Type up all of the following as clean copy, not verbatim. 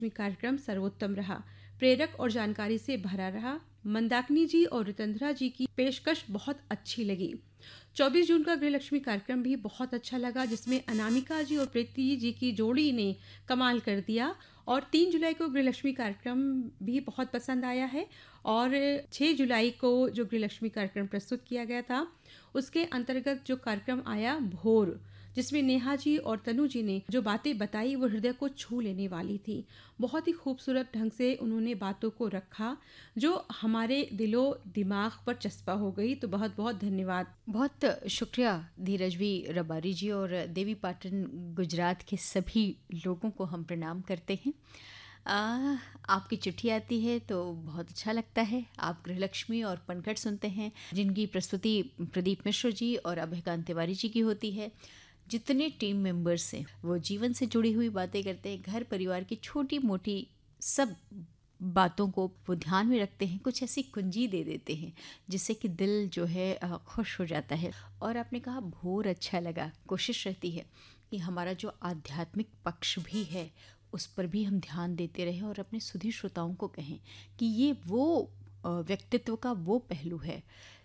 कार्यक्रम सर्वोत्तम रहा, प्रेरक और जानकारी से भरा रहा। मंदाकिनी जी और रितंद्रा जी की पेशकश बहुत अच्छी लगी। 24 जून का गृहलक्ष्मी कार्यक्रम भी बहुत अच्छा लगा, जिसमें अनामिका जी और प्रीति जी की जोड़ी ने कमाल कर दिया। और 3 जुलाई को गृहलक्ष्मी कार्यक्रम भी बहुत पसंद आया है। और 6 जुलाई को जो गृहलक्ष्मी कार्यक्रम प्रस्तुत किया गया था, उसके अंतर्गत जो कार्यक्रम आया भोर, जिसमें नेहा जी और तनु जी ने जो बातें बताई वो हृदय को छू लेने वाली थी। बहुत ही खूबसूरत ढंग से उन्होंने बातों को रखा, जो हमारे दिलो दिमाग पर चस्पा हो गई। तो बहुत बहुत धन्यवाद। बहुत शुक्रिया धीरज भी रबारी जी, और देवी पाटन गुजरात के सभी लोगों को हम प्रणाम करते हैं। आपकी चिट्ठी आती है तो बहुत अच्छा लगता है। आप गृहलक्ष्मी और पनघट सुनते हैं, जिनकी प्रस्तुति प्रदीप मिश्र जी और अभयकांत तिवारी जी की होती है। जितने टीम मेंबर्स हैं वो जीवन से जुड़ी हुई बातें करते हैं, घर परिवार की छोटी मोटी सब बातों को वो ध्यान में रखते हैं, कुछ ऐसी कुंजी दे देते हैं जिससे कि दिल जो है खुश हो जाता है। और आपने कहा भोर अच्छा लगा, कोशिश रहती है कि हमारा जो आध्यात्मिक पक्ष भी है उस पर भी हम ध्यान देते रहें और अपने सुधी श्रोताओं को कहें कि ये वो व्यक्तित्व का वो पहलू है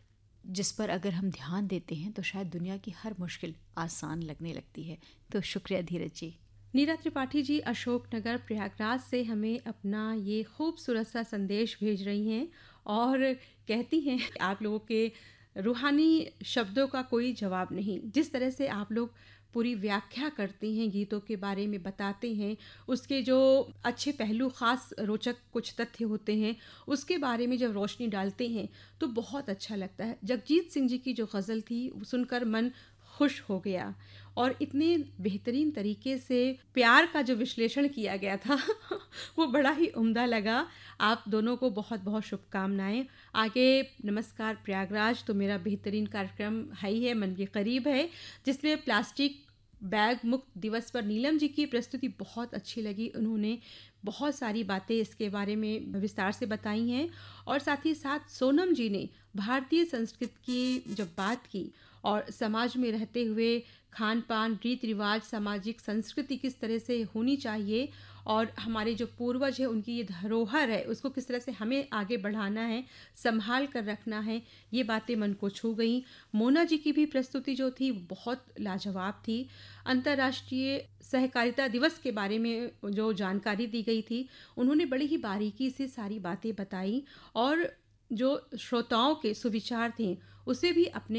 जिस पर अगर हम ध्यान देते हैं तो शायद दुनिया की हर मुश्किल आसान लगने लगती है। तो शुक्रिया धीरज जी। नीरा त्रिपाठी जी अशोकनगर प्रयागराज से हमें अपना ये खूबसूरत सा संदेश भेज रही हैं और कहती हैं, आप लोगों के रूहानी शब्दों का कोई जवाब नहीं। जिस तरह से आप लोग पूरी व्याख्या करते हैं, गीतों के बारे में बताते हैं, उसके जो अच्छे पहलू, ख़ास रोचक कुछ तथ्य होते हैं, उसके बारे में जब रोशनी डालते हैं तो बहुत अच्छा लगता है। जगजीत सिंह जी की जो गज़ल थी सुनकर मन खुश हो गया। और इतने बेहतरीन तरीके से प्यार का जो विश्लेषण किया गया था वो बड़ा ही उम्दा लगा। आप दोनों को बहुत बहुत शुभकामनाएं। आगे नमस्कार प्रयागराज तो मेरा बेहतरीन कार्यक्रम है ही है, मन के करीब है, जिसमें प्लास्टिक बैग मुक्त दिवस पर नीलम जी की प्रस्तुति बहुत अच्छी लगी। उन्होंने बहुत सारी बातें इसके बारे में विस्तार से बताई हैं। और साथ ही साथ सोनम जी ने भारतीय संस्कृति की जब बात की और समाज में रहते हुए खान पान, रीति रिवाज, सामाजिक संस्कृति किस तरह से होनी चाहिए और हमारे जो पूर्वज है उनकी ये धरोहर है, उसको किस तरह से हमें आगे बढ़ाना है, संभाल कर रखना है, ये बातें मन को छू गई। मोना जी की भी प्रस्तुति जो थी बहुत लाजवाब थी। अंतर्राष्ट्रीय सहकारिता दिवस के बारे में जो जानकारी दी गई थी, उन्होंने बड़ी ही बारीकी से सारी बातें बताई और जो श्रोताओं के सुविचार थे उसे भी अपने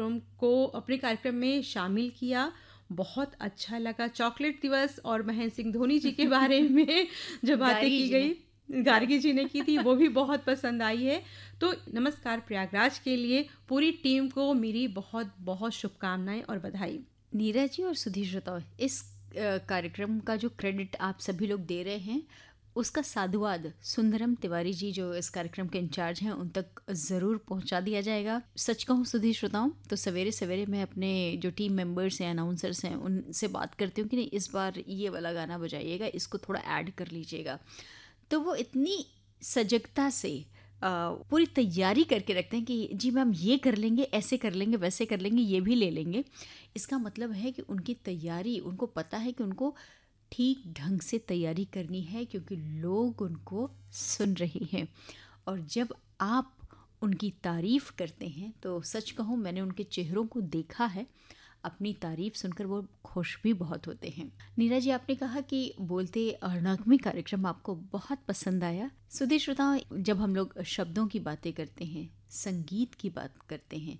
कार्यक्रम में शामिल किया। बहुत अच्छा लगा। चॉकलेट दिवस और महेंद्र सिंह धोनी जी के बारे में जो बातें की गई, गार्गी जी ने की थी, वो भी बहुत पसंद आई है। तो नमस्कार प्रयागराज के लिए पूरी टीम को मेरी बहुत बहुत शुभकामनाएं और बधाई। नीरा जी और सुधी श्रोताओं, इस कार्यक्रम का जो क्रेडिट आप सभी लोग दे रहे हैं उसका साधुवाद सुंदरम तिवारी जी जो इस कार्यक्रम के इंचार्ज हैं उन तक ज़रूर पहुंचा दिया जाएगा। सच कहूँ सुधी श्रोताओं तो सवेरे सवेरे मैं अपने जो टीम मेंबर्स हैं, अनाउंसर्स हैं, उनसे बात करती हूँ कि नहीं इस बार ये वाला गाना बजाइएगा, इसको थोड़ा ऐड कर लीजिएगा। तो वो इतनी सजगता से पूरी तैयारी करके रखते हैं कि जी मैम ये कर लेंगे, ऐसे कर लेंगे, वैसे कर लेंगे, ये भी ले लेंगे। इसका मतलब है कि उनकी तैयारी, उनको पता है कि उनको ठीक ढंग से तैयारी करनी है क्योंकि लोग उनको सुन रहे हैं। और जब आप उनकी तारीफ़ करते हैं तो सच कहूँ मैंने उनके चेहरों को देखा है, अपनी तारीफ़ सुनकर वो खुश भी बहुत होते हैं। नीरा जी आपने कहा कि बोलते अर्णागमी कार्यक्रम आपको बहुत पसंद आया। सुधी श्रोताओं, जब हम लोग शब्दों की बातें करते हैं, संगीत की बात करते हैं,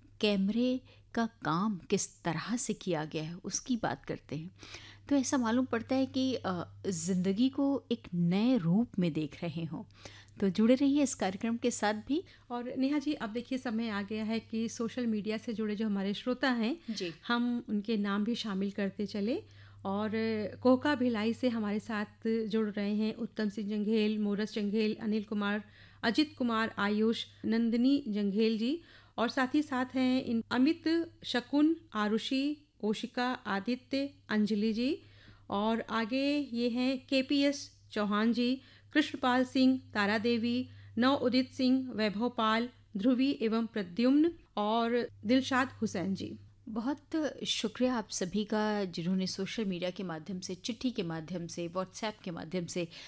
कैमरे का काम किस तरह से किया गया है उसकी बात करते हैं, तो ऐसा मालूम पड़ता है कि ज़िंदगी को एक नए रूप में देख रहे हों। तो जुड़े रहिए इस कार्यक्रम के साथ भी। और नेहा जी अब देखिए समय आ गया है कि सोशल मीडिया से जुड़े जो हमारे श्रोता हैं जी, हम उनके नाम भी शामिल करते चले। और कोका भिलाई से हमारे साथ जुड़ रहे हैं उत्तम सिंह जंघेल, मोरस जंघेल, अनिल कुमार, अजित कुमार, आयुष, नंदिनी जंघेल जी। और साथ ही साथ हैं इन अमित, शकुन, आरुषि, ओशिका, आदित्य, अंजलि जी। और आगे ये हैं केपीएस चौहान जी, कृष्णपाल सिंह, तारा देवी, नव उदित सिंह, वैभव पाल, ध्रुवी एवं प्रद्युम्न और दिलशाद हुसैन जी। बहुत शुक्रिया आप सभी का जिन्होंने सोशल मीडिया के माध्यम से, चिट्ठी के माध्यम से, व्हाट्सएप के माध्यम से